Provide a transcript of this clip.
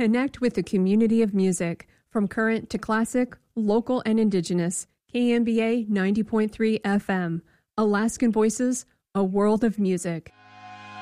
Connect with the community of music, from current to classic, local and indigenous. KMBA 90.3 FM. Alaskan Voices, a world of music.